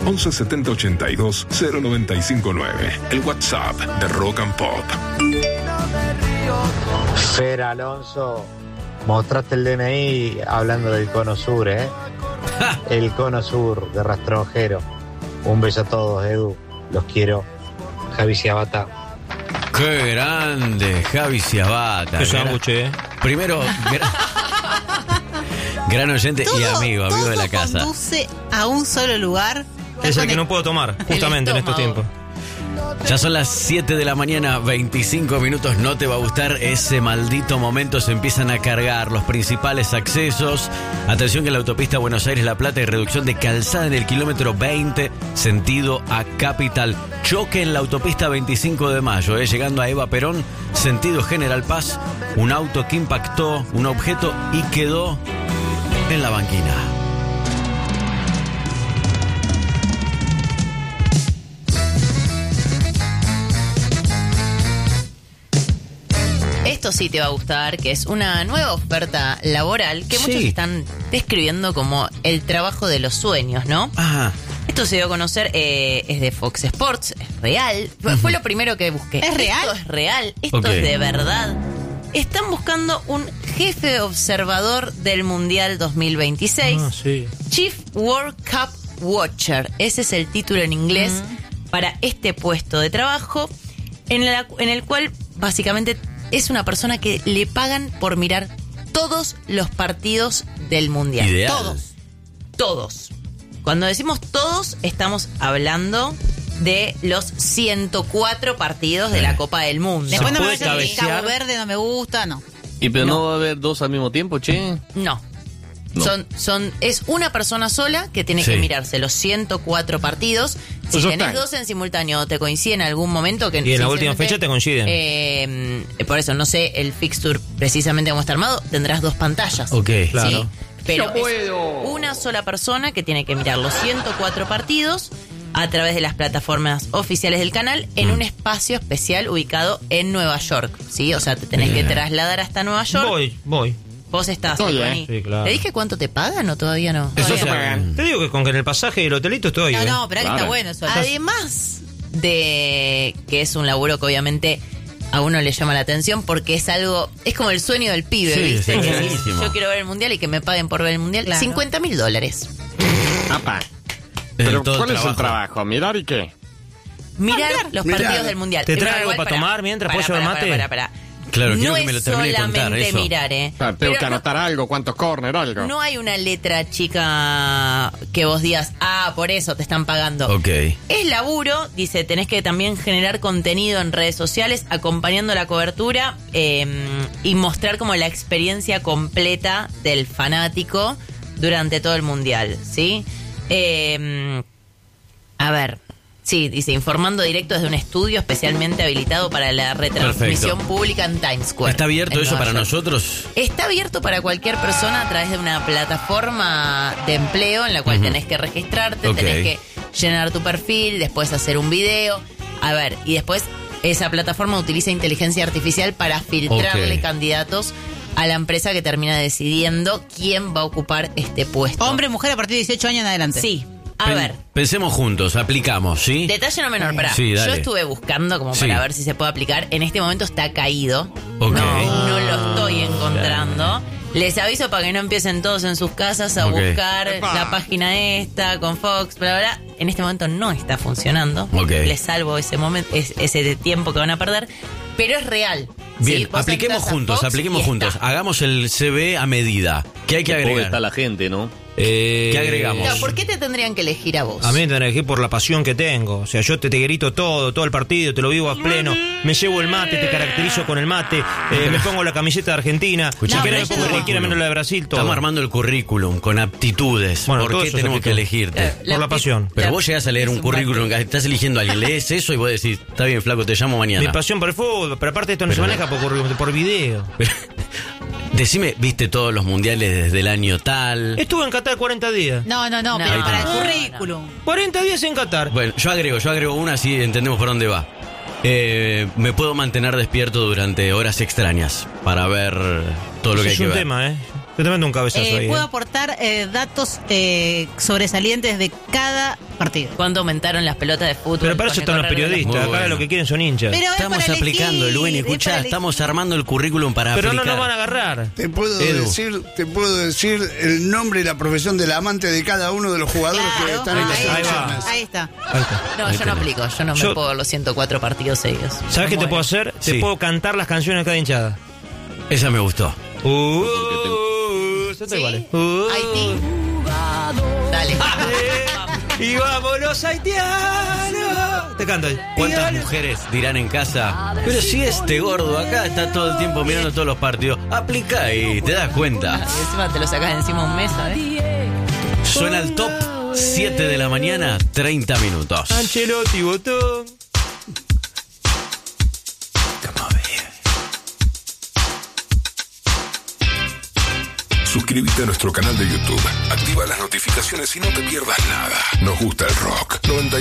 11 70 82 0959. El WhatsApp de Rock and Pop. Fer Alonso, mostraste el DNI hablando del Cono Sur, ¿eh? El Cono Sur de Rastrojero. Un beso a todos, Edu. Los quiero. Javi Ciabata. Qué grande, Javi Ciabata. Qué sándwich, Primero, gran oyente y amigo de la casa. Conduce a un solo lugar. Es el que no puedo tomar, justamente en estos tiempos. Ya son las 7 de la mañana, 25 minutos. No te va a gustar ese maldito momento. Se empiezan a cargar los principales accesos. Atención que en la autopista Buenos Aires-La Plata hay reducción de calzada en el kilómetro 20, sentido a Capital. Choque en la autopista 25 de mayo, llegando a Eva Perón, sentido General Paz. Un auto que impactó un objeto y quedó en la banquina. Esto sí te va a gustar, que es una nueva oferta laboral que muchos están describiendo como el trabajo de los sueños, ¿no? Ajá. Esto se dio a conocer, es de Fox Sports, es real. Fue lo primero que busqué. ¿Es real? Esto es real, esto es de verdad. Están buscando un jefe observador del Mundial 2026. Chief World Cup Watcher. Ese es el título en inglés para este puesto de trabajo, en el cual básicamente es una persona que le pagan por mirar todos los partidos del Mundial. Ideal. Todos. Cuando decimos todos, estamos hablando de los 104 partidos de la Copa del Mundo. Después no me vayas a decir Cabo Verde, no me gusta, no. ¿Y pero no va a haber dos al mismo tiempo, che? No. Es una persona sola que tiene que mirarse los 104 partidos. Si tenés dos en simultáneo, te coincide en algún momento que... Y en la última fecha te coinciden. Por eso, no sé el fixture precisamente cómo está armado, tendrás dos pantallas. Ok, claro. ¿Sí? Pero es una sola persona que tiene que mirar los 104 partidos a través de las plataformas oficiales del canal en un espacio especial ubicado en Nueva York, ¿sí? O sea, te tenés que trasladar hasta Nueva York. Voy. Vos estás, Juani. Sí, claro. ¿Le dije cuánto te pagan o todavía no? Eso se pagan. Te digo que con que en el pasaje del hotelito estoy. No, pero está bueno eso. Además de que es un laburo que obviamente a uno le llama la atención porque es algo, es como el sueño del pibe, ¿viste? Que decís, yo quiero ver el Mundial y que me paguen por ver el Mundial. Claro. $50,000. Apa. Pero ¿cuál es el trabajo? ¿Mirar y qué? Mirar los partidos del Mundial. ¿Te trae algo para tomar mientras puedes llevar mate? Claro, quiero no que me lo termine de contar, solamente eso. mirar, Tengo que anotar algo, cuántos corner, algo. No hay una letra chica que vos digas, por eso te están pagando. Ok. Es laburo, dice, tenés que también generar contenido en redes sociales, acompañando la cobertura y mostrar como la experiencia completa del fanático durante todo el Mundial, ¿sí? A ver... Sí, dice, informando directo desde un estudio especialmente habilitado para la retransmisión pública en Times Square. ¿Está abierto eso para nosotros? Está abierto para cualquier persona a través de una plataforma de empleo en la cual tenés que registrarte, tenés que llenar tu perfil, después hacer un video. A ver, y después esa plataforma utiliza inteligencia artificial para filtrarle candidatos a la empresa que termina decidiendo quién va a ocupar este puesto. Hombre, mujer a partir de 18 años en adelante. Sí. A ver. Pensemos juntos, aplicamos, ¿sí? Detalle no menor, pará. Sí, yo estuve buscando como para ver si se puede aplicar. En este momento está caído. Ok. No lo estoy encontrando. Les aviso para que no empiecen todos en sus casas a buscar la página esta con Fox, bla, bla. En este momento no está funcionando. Les salvo ese momento, ese tiempo que van a perder. Pero es real. Bien, ¿sí? apliquemos juntos. Hagamos el CV a medida. ¿Qué hay que agregar? Está la gente, ¿no? ¿Qué agregamos? Claro, ¿por qué te tendrían que elegir a vos? A mí me tendrían que elegir por la pasión que tengo. O sea, yo te grito todo el partido, te lo vivo a pleno. Me llevo el mate, te caracterizo con el mate. Me pongo la camiseta de Argentina. Si querés me pongo cualquiera menos la de Brasil, todo. Estamos armando el currículum con aptitudes. Bueno, ¿por qué tenemos que elegirte? Por la pasión. Pero vos llegás a leer un currículum, estás eligiendo a alguien, lees eso y vos decís, está bien, flaco, te llamo mañana. Mi pasión por el fútbol, pero aparte esto no se maneja por currículum, por video. Decime, ¿viste todos los mundiales desde el año tal? Estuve en Qatar 40 días. No, pero para el currículum. 40 días en Qatar. Bueno, yo agrego una, así entendemos por dónde va. Me puedo mantener despierto durante horas extrañas para ver todo lo que hay que ver. Es un tema, Yo te mando un cabezazo ahí. Puedo aportar datos sobresalientes de cada partido. ¿Cuándo aumentaron las pelotas de fútbol? Pero para eso están los periodistas. Acá lo que quieren son hinchas. Pero estamos aplicando, Lueni, escuchá, estamos armando el currículum para Pero aplicar. no nos van a agarrar. Te puedo decir el nombre y la profesión del amante de cada uno de los jugadores que están en las selecciones. Ahí está. No, yo no aplico. Yo no me puedo ver los 104 partidos seguidos. ¿Sabes qué te puedo hacer? Te puedo cantar las canciones de cada hinchada. Esa me gustó. Eso te vale. Haití. Dale. Y vamos los haitianos. Te canto. ¿Cuántas mujeres dirán en casa? Pero si este gordo acá está todo el tiempo mirando todos los partidos. Aplica y te das cuenta. Y encima te lo sacas de encima un mes, ¿sabes? Suena el top 7 de la mañana, 30 minutos. Ancelotti votó. Suscríbete a nuestro canal de YouTube, activa las notificaciones y no te pierdas nada. Nos gusta el rock.